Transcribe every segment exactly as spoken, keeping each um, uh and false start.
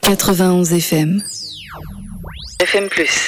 quatre-vingt-onze F M. F M plus.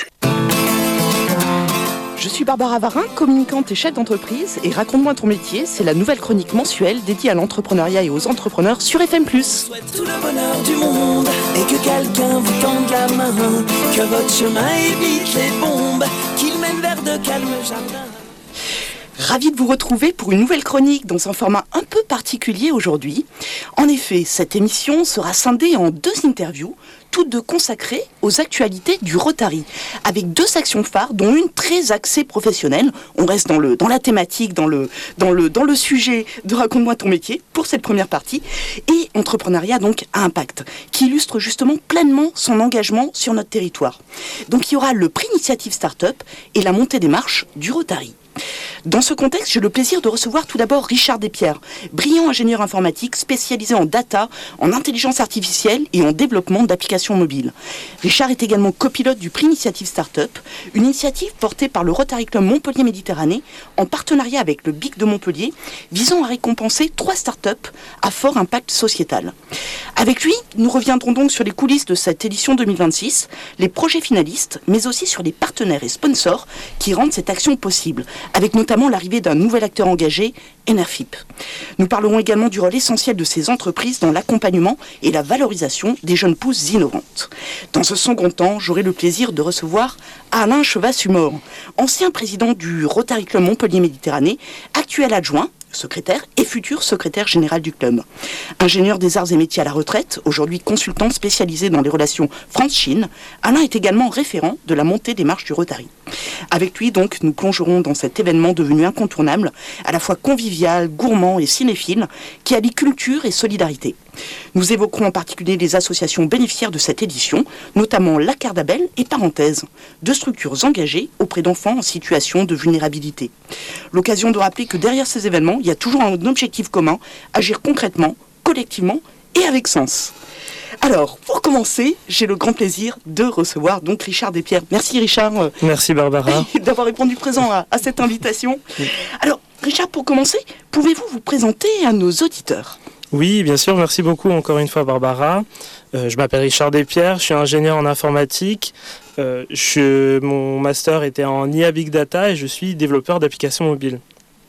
Je suis Barbara Varin, communicante et chef d'entreprise, et Raconte-moi ton métier, c'est la nouvelle chronique mensuelle dédiée à l'entrepreneuriat et aux entrepreneurs sur F M plus. Souhaite tout le bonheur du monde et que quelqu'un vous tende la main, que votre chemin évite les bombes, qu'il mène vers de calmes jardins. Ravi de vous retrouver pour une nouvelle chronique dans un format un peu particulier aujourd'hui. En effet, cette émission sera scindée en deux interviews, toutes deux consacrées aux actualités du Rotary, avec deux actions phares, dont une très axée professionnelle. On reste dans, le, dans la thématique, dans le, dans, le, dans le sujet de Raconte-moi ton métier, pour cette première partie, et entrepreneuriat donc à impact, qui illustre justement pleinement son engagement sur notre territoire. Donc il y aura le prix Initiative Startup et la montée des marches du Rotary. Dans ce contexte, j'ai le plaisir de recevoir tout d'abord Richard Despierres, brillant ingénieur informatique spécialisé en data, en intelligence artificielle et en développement d'applications mobiles. Richard est également copilote du prix Initiative Startup, une initiative portée par le Rotary Club Montpellier Méditerranée en partenariat avec le B I C de Montpellier, visant à récompenser trois startups à fort impact sociétal. Avec lui, nous reviendrons donc sur les coulisses de cette édition deux mille vingt-six, les projets finalistes, mais aussi sur les partenaires et sponsors qui rendent cette action possible, avec notamment l'arrivée d'un nouvel acteur engagé, Enerfip. Nous parlerons également du rôle essentiel de ces entreprises dans l'accompagnement et la valorisation des jeunes pousses innovantes. Dans ce second temps, j'aurai le plaisir de recevoir Alain Chevas-Humor, ancien président du Rotary Club Montpellier Méditerranée, actuel adjoint, secrétaire et futur secrétaire général du club. Ingénieur des arts et métiers à la retraite, aujourd'hui consultant spécialisé dans les relations France-Chine, Alain est également référent de la montée des marches du Rotary. Avec lui, donc, nous plongerons dans cet événement devenu incontournable, à la fois convivial, gourmand et cinéphile, qui allie culture et solidarité. Nous évoquerons en particulier les associations bénéficiaires de cette édition, notamment la Cardabelle et Parenthèse, deux structures engagées auprès d'enfants en situation de vulnérabilité. L'occasion de rappeler que derrière ces événements, il y a toujours un objectif commun, agir concrètement, collectivement et avec sens. Alors, pour commencer, j'ai le grand plaisir de recevoir donc Richard Despierres. Merci Richard. Merci Barbara. D'avoir répondu présent à, à cette invitation. Alors, Richard, pour commencer, pouvez-vous vous présenter à nos auditeurs ? Oui, bien sûr. Merci beaucoup encore une fois Barbara. Euh, je m'appelle Richard Despierres, je suis ingénieur en informatique. Euh, je, mon master était en I A Big Data et je suis développeur d'applications mobiles.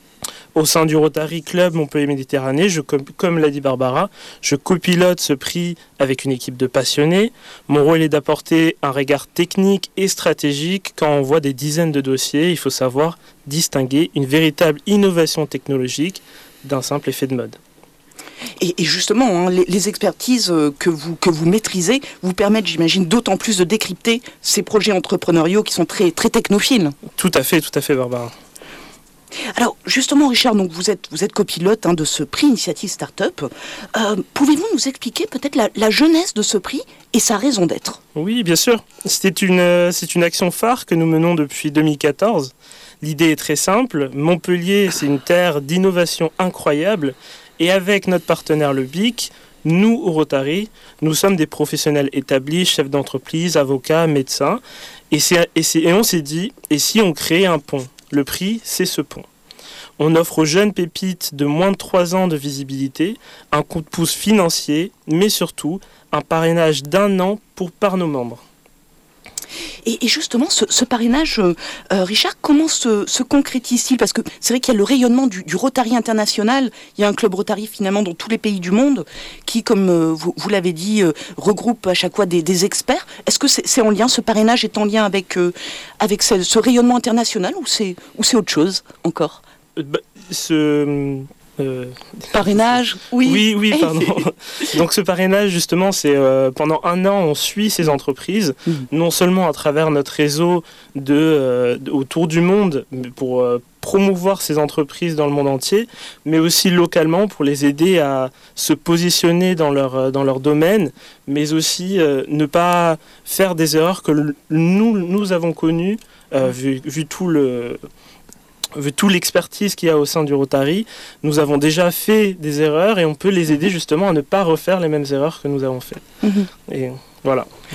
Au sein du Rotary Club Montpellier Méditerranée, je, comme, comme l'a dit Barbara, je copilote ce prix avec une équipe de passionnés. Mon rôle est d'apporter un regard technique et stratégique quand on voit des dizaines de dossiers. Il faut savoir distinguer une véritable innovation technologique d'un simple effet de mode. Et, et justement, hein, les, les expertises que vous, que vous maîtrisez vous permettent, j'imagine, d'autant plus de décrypter ces projets entrepreneuriaux qui sont très, très technophiles. Tout à fait, tout à fait, Barbara. Alors, justement, Richard, donc vous êtes, vous êtes copilote hein, de ce prix Initiative Startup. Euh, pouvez-vous nous expliquer peut-être la, la jeunesse de ce prix et sa raison d'être ? Oui, bien sûr. C'est une, c'est une action phare que nous menons depuis deux mille quatorze. L'idée est très simple. Montpellier, c'est une terre d'innovation incroyable. Et avec notre partenaire le B I C, nous, au Rotary, nous sommes des professionnels établis, chefs d'entreprise, avocats, médecins. Et, c'est, et, c'est, et on s'est dit, et si on créait un pont ? Le prix, c'est ce pont. On offre aux jeunes pépites de moins de trois ans de visibilité, un coup de pouce financier, mais surtout un parrainage d'un an pour, par nos membres. Et, et justement, ce, ce parrainage, euh, Richard, comment se, se concrétise-t-il ? Parce que c'est vrai qu'il y a le rayonnement du, du Rotary international. Il y a un club Rotary finalement dans tous les pays du monde qui, comme euh, vous, vous l'avez dit, euh, regroupe à chaque fois des, des experts. Est-ce que c'est, c'est en lien, ce parrainage est en lien avec, euh, avec ce, ce rayonnement international ou c'est, ou c'est autre chose encore ? euh, bah, ce... Euh... Parrainage, oui. Oui, oui, pardon. Donc ce parrainage, justement, c'est euh, pendant un an, on suit ces entreprises, mmh. non seulement à travers notre réseau de, euh, de, autour du monde pour euh, promouvoir ces entreprises dans le monde entier, mais aussi localement pour les aider à se positionner dans leur, dans leur domaine, mais aussi euh, ne pas faire des erreurs que nous, nous avons connues, euh, vu, vu tout le... Vu toute l'expertise qu'il y a au sein du Rotary, nous avons déjà fait des erreurs et on peut les aider justement à ne pas refaire les mêmes erreurs que nous avons faites. Mmh. Et voilà.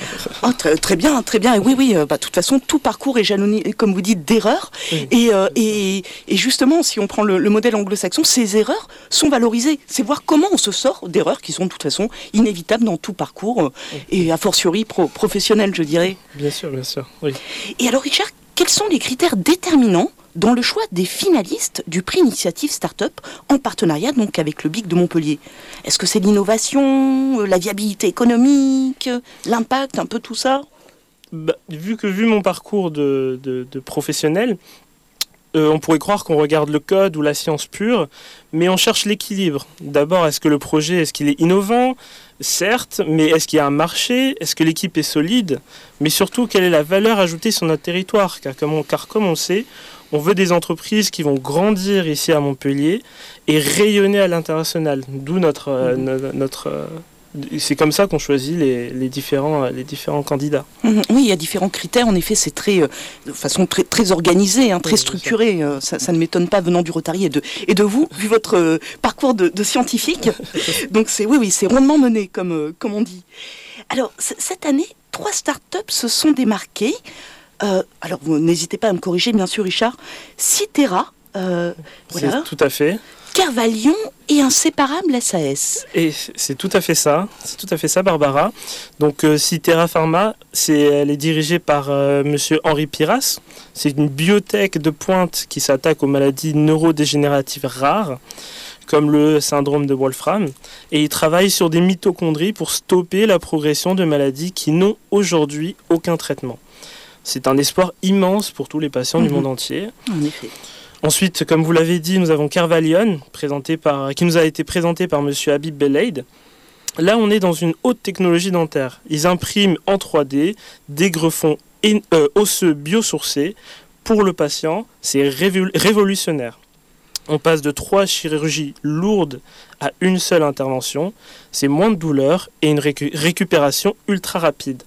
Ah, très, très bien, très bien. Et oui, oui, euh, bah, de toute façon, tout parcours est jalonné, comme vous dites, d'erreurs. Oui. Et, euh, et, et justement, si on prend le, le modèle anglo-saxon, ces erreurs sont valorisées. C'est voir comment on se sort d'erreurs qui sont de toute façon inévitables dans tout parcours, euh, et a fortiori pro- professionnel, je dirais. Bien sûr, bien sûr, oui. Et alors, Richard, quels sont les critères déterminants dans le choix des finalistes du prix Initiative Startup en partenariat donc avec le B I C de Montpellier? Est-ce que c'est l'innovation, euh, la viabilité économique, euh, l'impact, un peu tout ça? Bah, vu que vu mon parcours de, de, de professionnel, euh, on pourrait croire qu'on regarde le code ou la science pure, mais on cherche l'équilibre. D'abord, est-ce que le projet, est-ce qu'il est innovant? Certes, mais est-ce qu'il y a un marché? Est-ce que l'équipe est solide? Mais surtout, quelle est la valeur ajoutée sur notre territoire? Car comme on, car comme on sait, on veut des entreprises qui vont grandir ici à Montpellier et rayonner à l'international. D'où notre... Euh, no- notre euh, c'est comme ça qu'on choisit les, les, différents, les différents candidats. Mhm. Oui, il y a différents critères. En effet, c'est très, euh, de façon très, très organisée, hein, très Oui, structurée. Euh, ça, ça ne m'étonne pas venant du Rotary et de, et de vous, vu votre euh, parcours de, de scientifique. Donc c'est, oui, oui, c'est rondement mené, comme, euh, comme on dit. Alors, c- cette année, trois startups se sont démarquées. Euh, alors, vous n'hésitez pas à me corriger, bien sûr, Richard. Citera, euh, voilà, C'est tout à fait. Carvalion et Inséparable S A S. Et c'est tout à fait ça, c'est tout à fait ça, Barbara. Donc, euh, Citera Pharma, c'est, elle est dirigée par euh, Monsieur Henri Piras. C'est une biotech de pointe qui s'attaque aux maladies neurodégénératives rares, comme le syndrome de Wolfram. Et il travaille sur des mitochondries pour stopper la progression de maladies qui n'ont aujourd'hui aucun traitement. C'est un espoir immense pour tous les patients Mhm. du monde entier. En effet. Ensuite, comme vous l'avez dit, nous avons Carvalion, présenté par, qui nous a été présenté par Monsieur Habib Belaid. Là, on est dans une haute technologie dentaire. Ils impriment en trois D des greffons in- euh, osseux biosourcés pour le patient. C'est révol- révolutionnaire. On passe de trois chirurgies lourdes à une seule intervention. C'est moins de douleur et une récu- récupération ultra rapide.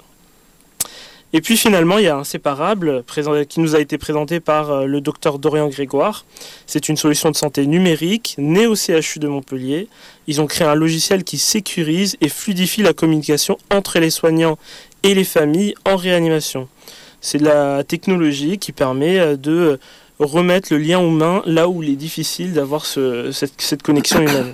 Et puis finalement, il y a Inséparable présent- qui nous a été présenté par euh, le docteur Dorian Grégoire. C'est une solution de santé numérique née au C H U de Montpellier. Ils ont créé un logiciel qui sécurise et fluidifie la communication entre les soignants et les familles en réanimation. C'est de la technologie qui permet euh, de remettre le lien humain là où il est difficile d'avoir ce- cette, cette connexion humaine.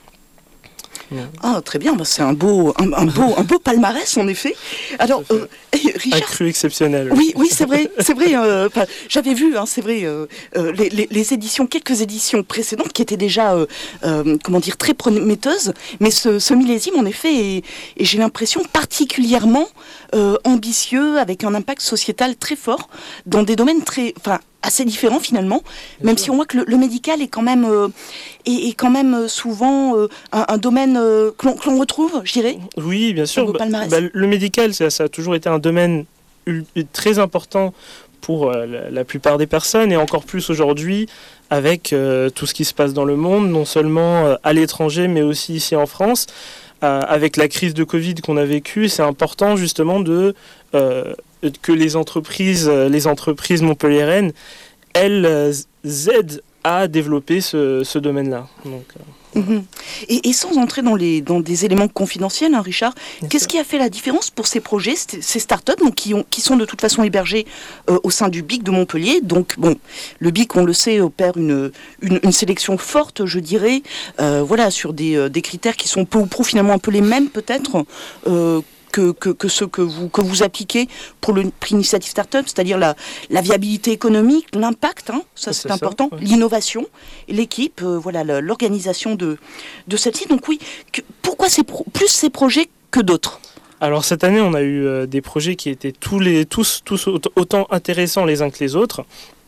Ah, très bien, bah, c'est un beau, un, un beau, un beau palmarès, en effet. Alors, euh, Un Richard... cru exceptionnel. Oui, oui, c'est vrai, c'est vrai. euh, enfin, j'avais vu, hein, c'est vrai, euh, euh, les, les- les éditions, quelques éditions précédentes qui étaient déjà, euh, euh, comment dire, très prometteuses. Mais ce, ce millésime, en effet, est, est, j'ai l'impression, particulièrement euh, ambitieux, avec un impact sociétal très fort dans des domaines très, enfin, assez différents finalement. Bien Même sûr. si on voit que le, le médical est quand même, euh, est, est quand même souvent euh, un, un domaine euh, que l'on que l'on retrouve, je dirais. Oui, bien Un sûr. beau Bah, palmarès. bah, le médical, ça, ça a toujours été un domaine ul- très important pour euh, la, la plupart des personnes, et encore plus aujourd'hui avec euh, tout ce qui se passe dans le monde, non seulement euh, à l'étranger, mais aussi ici en France. Euh, avec la crise de Covid qu'on a vécue, c'est important justement de, euh, que les entreprises, euh, les entreprises montpelliéraines, elles euh, aident à développer ce, ce domaine-là. Donc, euh, Mhm. Et, et sans entrer dans, les, dans des éléments confidentiels, hein, Richard, bien qu'est-ce sûr. qui a fait la différence pour ces projets, ces ces startups donc, qui, ont, qui sont de toute façon hébergés euh, au sein du B I C de Montpellier? Donc, bon, le B I C, on le sait, opère une, une, une sélection forte, je dirais, euh, voilà, sur des, euh, des critères qui sont peu ou prou finalement un peu les mêmes, peut-être, euh, que, que, que ceux que vous, que vous appliquez pour le prix Initiative Startup, c'est-à-dire la, la viabilité économique, l'impact, hein, ça C'est c'est ça, important, ouais. l'innovation, l'équipe, euh, voilà, le- l'organisation de, de celle-ci. Donc oui, que- pourquoi ces pro- plus ces projets que d'autres? Alors cette année, on a eu euh, des projets qui étaient tous, les, tous, tous autant- autant intéressants les uns que les autres.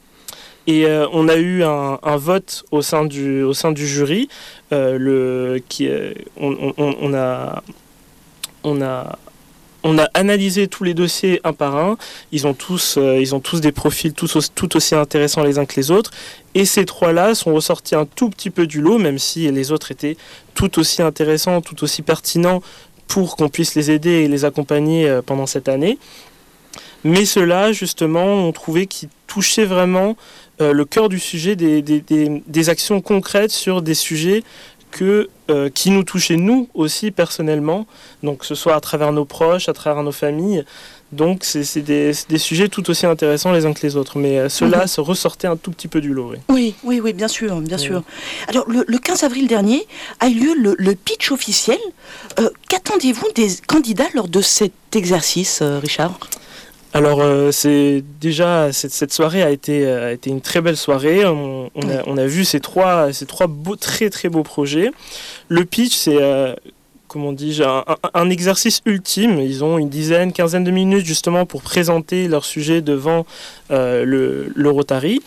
Et euh, on a eu un, un vote au sein du, au sein du jury. Euh, le, qui, euh, on, on- on a, on, a, on a analysé tous les dossiers un par un. Ils ont tous, euh, ils ont tous des profils tous aussi- tout aussi intéressants les uns que les autres. Et ces trois-là sont ressortis un tout petit peu du lot, même si les autres étaient tout aussi intéressants, tout aussi pertinents, pour qu'on puisse les aider et les accompagner euh, pendant cette année. Mais ceux-là, justement, on trouvait qu'ils touchaient vraiment euh, le cœur du sujet, des, des, des, des actions concrètes sur des sujets que, euh, qui nous touchaient nous aussi personnellement, donc que ce soit à travers nos proches, à travers nos familles. Donc c'est, c'est, des, c'est des sujets tout aussi intéressants les uns que les autres, mais euh, ceux-là mmh. se ressortaient un tout petit peu du lot. Oui, oui, oui, oui bien sûr, bien oui. sûr. Alors le, le quinze avril dernier a eu lieu le, le pitch officiel. Euh, qu'attendez-vous des candidats lors de cet exercice, euh, Richard ? Alors euh, c'est déjà cette, cette soirée a été a été une très belle soirée. On, on, a, on a vu ces trois ces trois beaux, très très beaux projets. Le pitch c'est euh, comment dis-je, un, un, un exercice ultime. Ils ont une dizaine, quinzaine de minutes justement pour présenter leur sujet devant euh, le, le Rotary.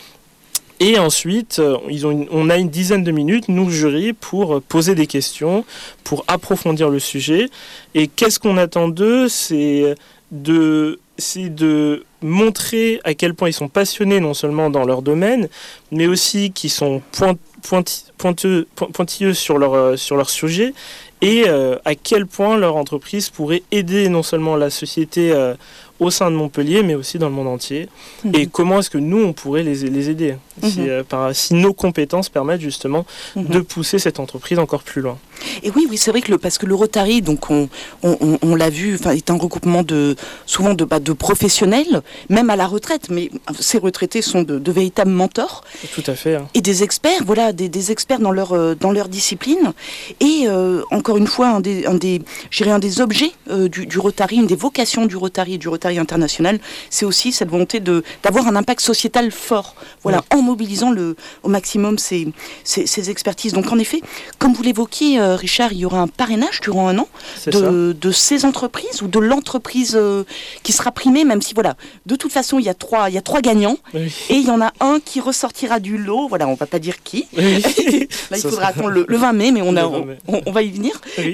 Et ensuite, ils ont une, on a une dizaine de minutes, nous, jury, pour poser des questions, pour approfondir le sujet. Et qu'est-ce qu'on attend d'eux ? C'est de, c'est de montrer à quel point ils sont passionnés, non seulement dans leur domaine, mais aussi qu'ils sont point, pointi, pointeux, pointilleux sur leur, sur leur sujet, et euh, à quel point leur entreprise pourrait aider non seulement la société euh, au sein de Montpellier, mais aussi dans le monde entier. Mmh. Et comment est-ce que nous, on pourrait les, les aider mmh. si, euh, par, si nos compétences permettent justement mmh. de pousser cette entreprise encore plus loin. Et oui, oui, c'est vrai que le, parce que le Rotary, donc on, on, on, on l'a vu, est un regroupement de, souvent de, bah, de professionnels, même à la retraite, mais ces retraités sont de, de véritables mentors. Tout à fait. Hein. Et des experts, voilà, des, des experts dans leur, euh, dans leur discipline. Et euh, encore une fois, un des, un des, je dirais un des objets euh, du, du Rotary, une des vocations du Rotary et du Rotary international, c'est aussi cette volonté de, d'avoir un impact sociétal fort, voilà, oui. en mobilisant le, au maximum ces, ces, ces expertises. Donc en effet, comme vous l'évoquiez, euh, Richard, il y aura un parrainage durant un an de, de ces entreprises ou de l'entreprise euh, qui sera primée, même si voilà, de toute façon il y a trois, il y a trois gagnants oui. et il y en a un qui ressortira du lot. Voilà, on va pas dire qui. Oui. Là, il faudra attendre le, le vingt mai, mais on, a, on, on, on va y venir. Oui.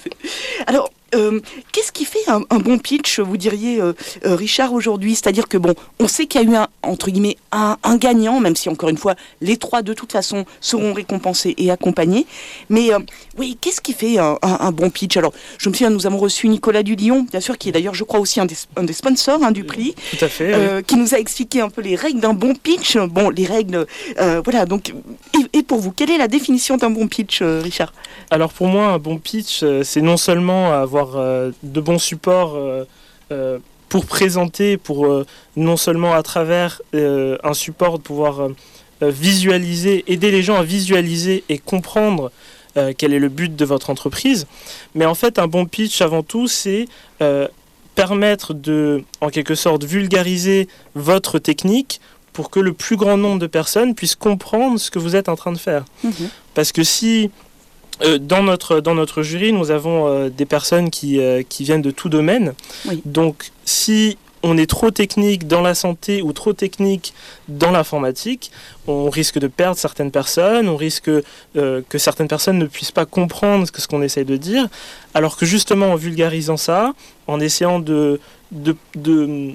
Alors. Euh, qu'est-ce qui fait un, un bon pitch, vous diriez, euh, euh, Richard, aujourd'hui ? C'est-à-dire que, bon, on sait qu'il y a eu, un, entre guillemets, un, un gagnant, même si, encore une fois, les trois, de toute façon, seront récompensés et accompagnés. Mais, euh, oui, qu'est-ce qui fait un, un, un bon pitch ? Alors, je me souviens, nous avons reçu Nicolas Dulion, bien sûr, qui est d'ailleurs, je crois, aussi un des, un des sponsors hein, du prix. Tout à fait, euh, oui. Qui nous a expliqué un peu les règles d'un bon pitch. Bon, les règles, euh, voilà, donc... Et, et pour vous, quelle est la définition d'un bon pitch, euh, Richard ? Alors, pour moi, un bon pitch, euh, c'est non seulement avoir Euh, de bons supports euh, euh, pour présenter, pour euh, non seulement à travers euh, un support pouvoir euh, visualiser, aider les gens à visualiser et comprendre euh, quel est le but de votre entreprise, mais en fait un bon pitch avant tout c'est euh, permettre de, en quelque sorte, vulgariser votre technique pour que le plus grand nombre de personnes puissent comprendre ce que vous êtes en train de faire. Mmh. Parce que si Euh, dans, notre, dans notre jury, nous avons euh, des personnes qui, euh, qui viennent de tout domaine. Oui. Donc, si on est trop technique dans la santé ou trop technique dans l'informatique, on risque de perdre certaines personnes, on risque euh, que certaines personnes ne puissent pas comprendre ce qu'on essaye de dire, alors que justement, en vulgarisant ça, en essayant de, de, de,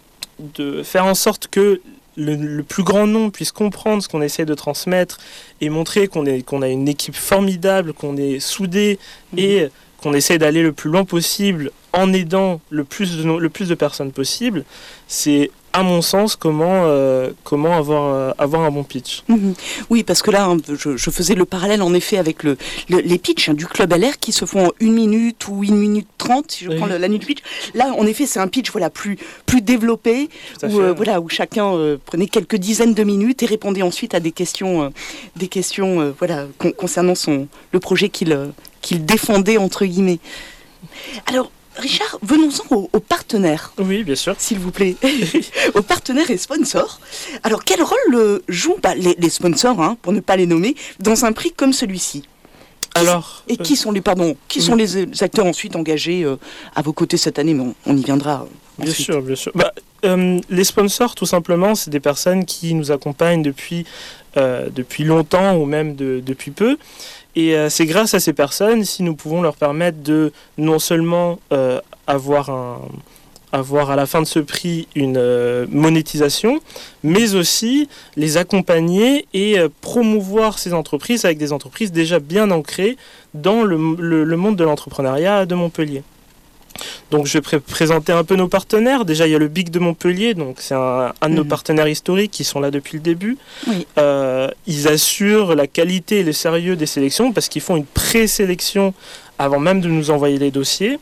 de faire en sorte que Le, le plus grand nombre puisse comprendre ce qu'on essaie de transmettre et montrer qu'on, est, qu'on a une équipe formidable, qu'on est soudé mmh. et qu'on essaie d'aller le plus loin possible en aidant le plus de, le plus de personnes possible, c'est à mon sens comment, euh, comment avoir, euh, avoir un bon pitch. Mmh. Oui, parce que là, hein, je, je faisais le parallèle en effet avec le, le, les pitchs hein, du Club L R qui se font en une minute ou une minute trente, si je oui. prends le, la nuit du pitch. Là, en effet, c'est un pitch voilà, plus, plus développé, où, euh, voilà, où chacun euh, prenait quelques dizaines de minutes et répondait ensuite à des questions, euh, des questions euh, voilà, con- concernant son, le projet qu'il, euh, qu'il défendait, entre guillemets. Alors, Richard, venons-en aux, aux partenaires. Oui, bien sûr. S'il vous plaît. Aux partenaires et sponsors. Alors, quel rôle euh, jouent bah, les, les sponsors, hein, pour ne pas les nommer, dans un prix comme celui-ci ? Alors, Et qui sont les, pardon, qui oui. sont les acteurs ensuite engagés euh, à vos côtés cette année ? Mais on, on y viendra euh, Bien sûr, bien sûr. Bah, euh, les sponsors, tout simplement, c'est des personnes qui nous accompagnent depuis, euh, depuis longtemps ou même de, depuis peu. Et euh, c'est grâce à ces personnes si nous pouvons leur permettre de non seulement euh, avoir, un, avoir à la fin de ce prix une euh, monétisation, mais aussi les accompagner et euh, promouvoir ces entreprises avec des entreprises déjà bien ancrées dans le, le, le monde de l'entrepreneuriat de Montpellier. Donc je vais pr- présenter un peu nos partenaires. Déjà il y a le B I C de Montpellier, donc c'est un, un de nos Mhm. partenaires historiques qui sont là depuis le début. Oui. Euh, ils assurent la qualité et le sérieux des sélections parce qu'ils font une pré-sélection avant même de nous envoyer les dossiers.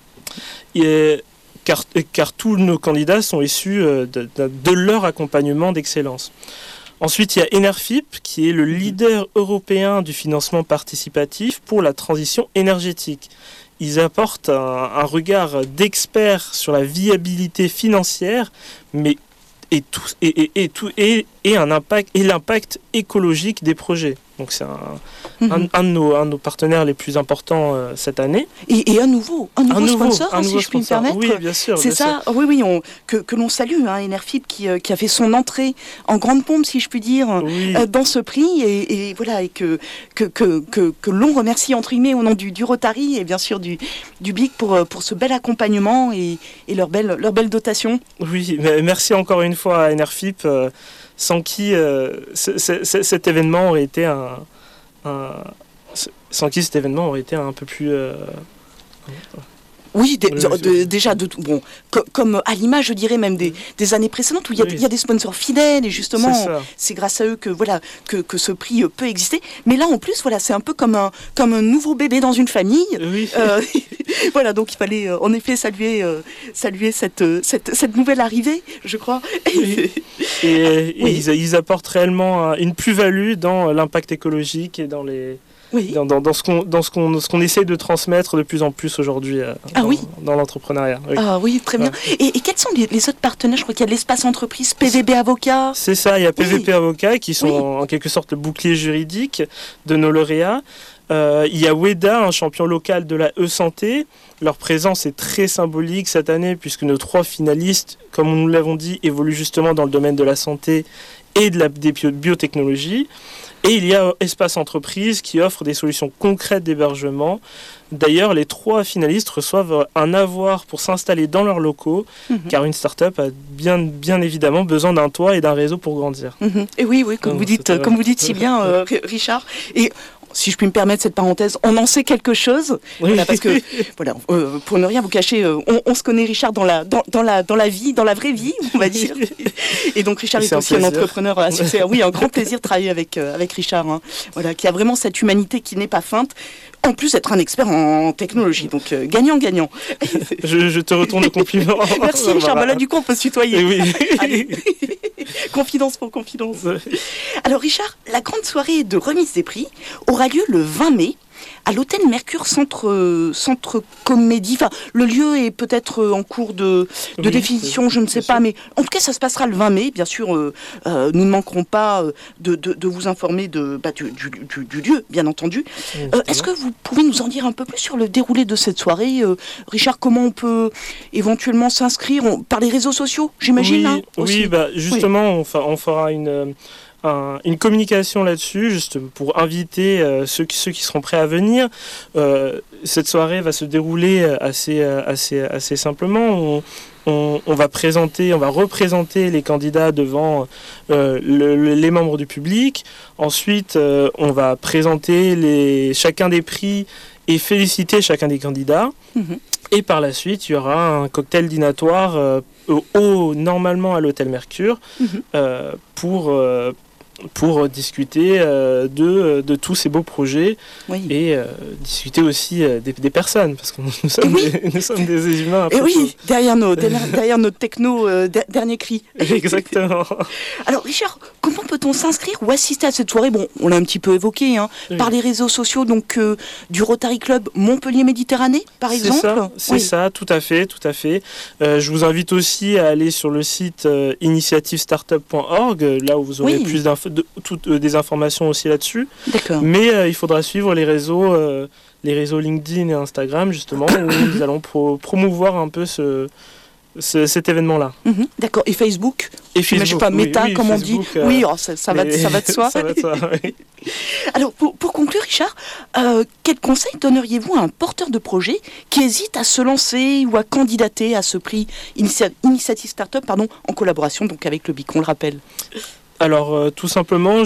Et, car, car tous nos candidats sont issus euh, de, de, de leur accompagnement d'excellence. Ensuite, il y a Enerfip, qui est le leader européen du financement participatif pour la transition énergétique. Ils apportent un, un regard d'experts sur la viabilité financière, mais et, tout, et, et, et, tout, et, et, un impact, et l'impact écologique des projets. Donc c'est un, Mhm. un, un, de nos, un de nos partenaires les plus importants euh, cette année. Et, et un nouveau, un nouveau, Un nouveau, sponsor, un hein, nouveau si je puis me sponsor. permettre. Oui, bien sûr. C'est bien ça, sûr. oui, oui, on, que, que l'on salue, hein, Enerfip qui, euh, qui a fait son entrée en grande pompe, si je puis dire, Oui. euh, dans ce prix, et, et voilà, et que, que, que, que, que l'on remercie entre guillemets au nom du, du Rotary et bien sûr du, du B I C pour, euh, pour ce bel accompagnement et, et leur, belle, leur belle dotation. Oui, mais merci encore une fois à Enerfip, euh, sans qui euh, c- c- c- cet événement aurait été un, un- sans qui cet événement aurait été un peu plus euh, Oui, des- Oui, de- oui, de- oui. déjà, de, tout- bon, co- comme à l'image, je dirais même des, des années précédentes où il y, a, Oui. il y a des sponsors fidèles et justement, c'est ça. c'est grâce à eux que voilà que, que ce prix euh, peut exister. Mais là, en plus, voilà, c'est un peu comme un comme un nouveau bébé dans une famille. Oui. Euh, voilà, donc il fallait euh, en effet saluer euh, saluer cette, euh, cette cette nouvelle arrivée, je crois. Oui. Et, et Oui. ils, ils apportent réellement un- une plus-value dans l'impact écologique et dans les Oui. dans, dans, dans ce qu'on dans ce qu'on ce qu'on essaie de transmettre de plus en plus aujourd'hui euh, Ah dans, oui. dans l'entrepreneuriat. Oui. Ah oui, très bien. Et, et quels sont les, les autres partenaires? Je crois qu'il y a l'espace entreprise, P V B Avocat. C'est ça, il y a P V P Oui. Avocats qui sont Oui. en, en quelque sorte le bouclier juridique de nos lauréats. Euh, il y a WEDA, un champion local de la e-santé. Leur présence est très symbolique cette année puisque nos trois finalistes, comme nous l'avons dit, évoluent justement dans le domaine de la santé et de la, des bio- biotechnologies. Et il y a Espace Entreprise qui offre des solutions concrètes d'hébergement. D'ailleurs, les trois finalistes reçoivent un avoir pour s'installer dans leurs locaux, Mhm. car une start-up a bien, bien évidemment besoin d'un toit et d'un réseau pour grandir. Mhm. Et oui, oui, comme Non, vous dites, c'est vrai. comme vous dites si bien, euh, Ri- Richard. Et si je puis me permettre cette parenthèse, on en sait quelque chose. Voilà, parce que voilà, euh, pour ne rien vous cacher, euh, on, on se connaît Richard dans la dans, dans la dans la vie, dans la vraie vie, on va dire. Et donc Richard Et est c'est un aussi un plaisir. entrepreneur à succès. Oui, un grand plaisir de travailler avec euh, avec Richard. Hein. Voilà, qui a vraiment cette humanité qui n'est pas feinte. En plus d'être un expert en technologie, donc euh, gagnant-gagnant. je, je te retourne le compliment. Merci Richard. Bah là, du coup, on peut se tutoyer. Et oui. Allez. Confidence pour confidence. Alors Richard, la grande soirée de remise des prix aura lieu le vingt mai à l'hôtel Mercure Centre, euh, Centre Comédie. Enfin, le lieu est peut-être euh, en cours de, de Oui, définition, je ne sais bien pas, sûr. mais en tout cas, ça se passera le vingt mai. Bien sûr, euh, euh, nous ne manquerons pas euh, de, de, de vous informer de, bah, du, du, du- du lieu, bien entendu. Euh, Est-ce que vous pouvez nous en dire un peu plus sur le déroulé de cette soirée, euh, Richard? Comment on peut éventuellement s'inscrire? On- Par les réseaux sociaux, j'imagine, Oui, hein, oui aussi. bah, justement, on, fa- on fera une, euh, un- une communication là-dessus, juste pour inviter euh, ceux, qui, ceux qui seront prêts à venir. Euh, cette soirée va se dérouler assez, euh, assez, assez simplement. On, on- on va présenter, on va représenter les candidats devant euh, le- le- les membres du public. Ensuite, euh, on va présenter les, chacun des prix et féliciter chacun des candidats. Mhm. Et par la suite, il y aura un cocktail dînatoire euh, au, au- normalement à l'hôtel Mercure Mhm. euh, pour, euh, pour discuter euh, de, de tous ces beaux projets Oui. et euh, discuter aussi euh, des, des personnes parce que nous, nous sommes, oui. des, nous sommes des humains. Et après oui, derrière nos, derrière, derrière notre techno, euh, der- dernier cri. tout. Exactement. Alors Richard, comment peut-on s'inscrire ou assister à cette soirée? Bon, on l'a un petit peu évoqué, hein, Oui. par les réseaux sociaux, donc euh, du Rotary Club Montpellier Méditerranée, par C'est exemple. ça, c'est Oui. ça, tout à fait, tout à fait. Euh, je vous invite aussi à aller sur le site euh, initiative startup point org, euh, là où vous aurez Oui. plus d'infos, de, toutes, euh, des informations aussi là-dessus. D'accord. Mais euh, il faudra suivre les réseaux, euh, les réseaux LinkedIn et Instagram justement, où nous allons pro- promouvoir un peu ce, ce- cet événement-là. Mhm, d'accord. Et Facebook? Et Je ne sais pas, oui, Meta, oui, comme on Facebook, dit. euh, Oui, oh, ça, ça va, mais- ça va de soi. ça va de soi, oui. Alors, pour, pour conclure, Richard, euh, quel conseil donneriez-vous à un porteur de projet qui hésite à se lancer ou à candidater à ce prix Initia- Initiative Startup, pardon, en collaboration donc avec le B I C, on le rappelle? Alors, euh, tout simplement, je-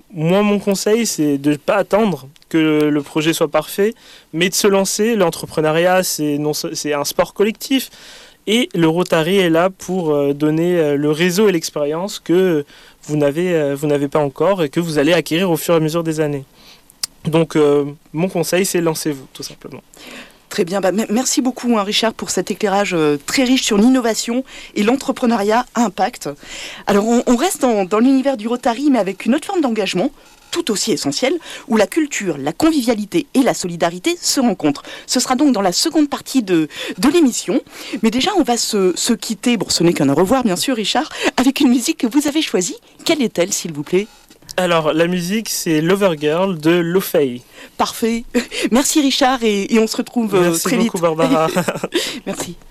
moi, mon conseil, c'est de ne pas attendre que le projet soit parfait, mais de se lancer. L'entrepreneuriat, c'est, non, c'est un sport collectif. Et le Rotary est là pour donner le réseau et l'expérience que vous n'avez, vous n'avez pas encore et que vous allez acquérir au fur et à mesure des années. Donc, euh, mon conseil, c'est lancez-vous, tout simplement. Très bien, bah, merci beaucoup hein, Richard pour cet éclairage euh, très riche sur l'innovation et l'entrepreneuriat à impact. Alors on, on reste dans, dans l'univers du Rotary mais avec une autre forme d'engagement tout aussi essentielle où la culture, la convivialité et la solidarité se rencontrent. Ce sera donc dans la seconde partie de, de l'émission. Mais déjà on va se, se quitter, bon ce n'est qu'un au revoir bien sûr Richard, avec une musique que vous avez choisie. Quelle est-elle s'il vous plaît ? Alors, la musique, c'est Lover Girl de Lo-Fei. Parfait. Merci Richard et, et on se retrouve Merci très beaucoup, vite. Barbara. Merci.